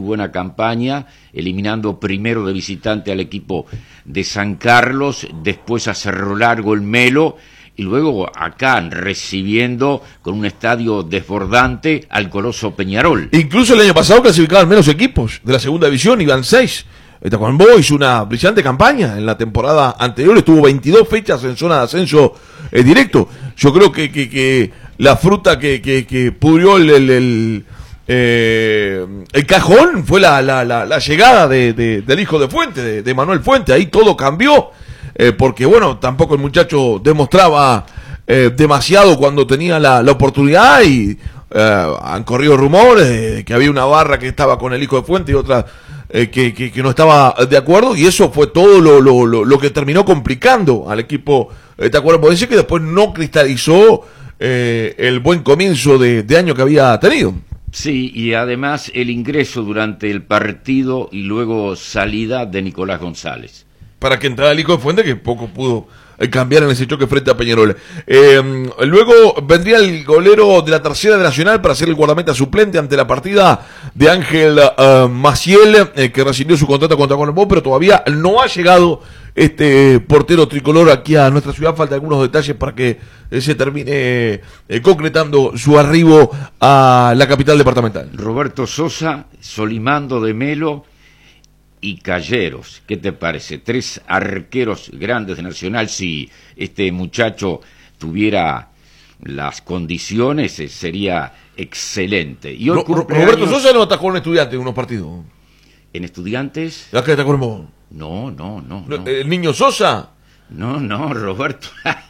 buena campaña, eliminando primero de visitante al equipo de San Carlos, después a Cerro Largo el Melo, y luego acá recibiendo con un estadio desbordante al coloso Peñarol. Incluso el año pasado clasificaban menos equipos de la segunda división, iban 6. Tacuarembó hizo una brillante campaña en la temporada anterior, estuvo 22 fechas en zona de ascenso directo. Yo creo que la fruta que pudrió el cajón fue la llegada del hijo de Fuente, de Manuel Fuente. Ahí todo cambió, porque bueno, tampoco el muchacho demostraba demasiado cuando tenía la oportunidad, y han corrido rumores de que había una barra que estaba con el hijo de Fuente y otra que no estaba de acuerdo, y eso fue todo lo que terminó complicando al equipo Tacuarembó. Decir que después no cristalizó el buen comienzo de año que había tenido. Sí, y además el ingreso durante el partido y luego salida de Nicolás González. Para que entrara el hijo de Fuente, que poco pudo cambiar en ese choque frente a Peñarol. Luego vendría el golero de la tercera de Nacional para ser el guardameta suplente ante la partida de Ángel Maciel, que rescindió su contrato contra Tacuarembó, pero todavía no ha llegado este portero tricolor aquí a nuestra ciudad. Faltan algunos detalles para que se termine concretando su arribo a la capital departamental. Roberto Sosa, Solimando de Melo y Calleros. ¿Qué te parece? 3 arqueros grandes de Nacional. Si este muchacho tuviera las condiciones, sería excelente. Y hoy Roberto Sosa no atajó en Estudiantes en unos partidos. ¿En Estudiantes? ¿La que de Tacuarembó? No. ¿El niño Sosa? No, Roberto.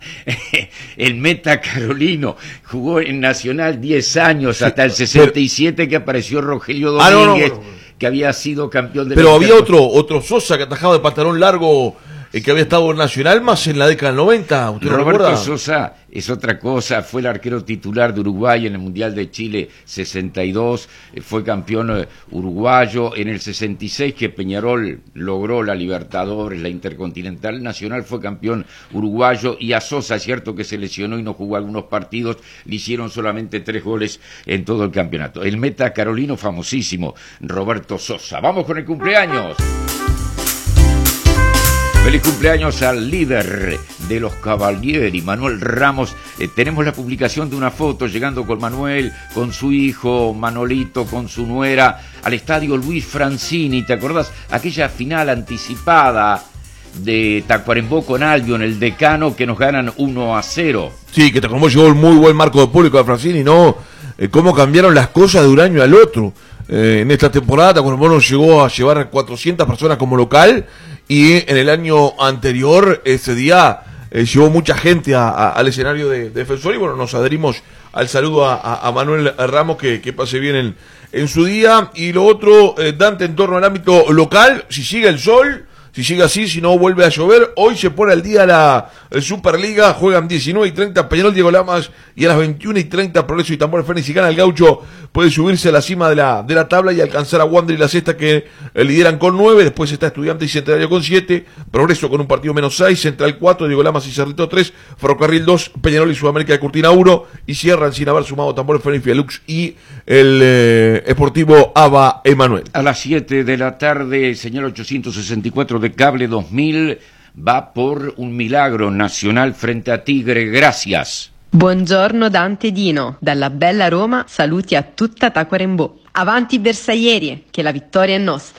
El meta carolino jugó en Nacional 10 años, hasta el 67, que apareció Rogelio Domínguez, que había sido campeón de... Pero había otro Sosa que atajaba de pantalón largo, que había estado en Nacional más en la década del 90. ¿Usted Roberto recuerda? Sosa es otra cosa, fue el arquero titular de Uruguay en el Mundial de Chile 62, fue campeón uruguayo en el 66, que Peñarol logró la Libertadores, la Intercontinental. Nacional fue campeón uruguayo, y a Sosa es cierto que se lesionó y no jugó algunos partidos, le hicieron solamente 3 goles en todo el campeonato. El meta carolino famosísimo, Roberto Sosa. Vamos con el cumpleaños. Feliz cumpleaños al líder de los Cavalieri, Manuel Ramos. Tenemos la publicación de una foto llegando con Manuel, con su hijo Manolito, con su nuera, al estadio Luis Francini. ¿Te acordás? Aquella final anticipada de Tacuarembó con Albion, el decano, que nos ganan 1-0. Sí, que Tacuarembó llegó un muy buen marco de público de Francini, ¿no? Cómo cambiaron las cosas de un año al otro. En esta temporada Tacuarembó nos llegó a llevar 400 personas como local, y en el año anterior, ese día, llevó mucha gente al escenario de Defensor, y bueno, nos adherimos al saludo a Manuel Ramos, que pase bien en su día. Y lo otro, Dante, en torno al ámbito local, si sigue el sol, si sigue así, si no vuelve a llover, hoy se pone al día la Superliga, juegan 19:30 Peñarol Diego Lamas, y a las 21:30 Progreso y Tambor Fénix. Si gana el Gaucho, puede subirse a la cima de la tabla y alcanzar a Wander y la Sexta, que lideran con 9, después está Estudiantes y Centenario con 7, Progreso con un partido menos 6, Central 4, Diego Lamas y Cerrito 3, Ferrocarril 2, Peñarol y Sudamérica de Curtina 1, y cierran sin haber sumado Tambor Fénix, Fialux y el Esportivo Aba Emanuel. A las 7 de la tarde, señal 864 de Cable 2000 va por un milagro Nacional frente a Tigre. Gracias. Buongiorno Dante Dino, dalla bella Roma saluti a tutta Tacuarembó. Avanti bersaglieri, che la vittoria è nostra.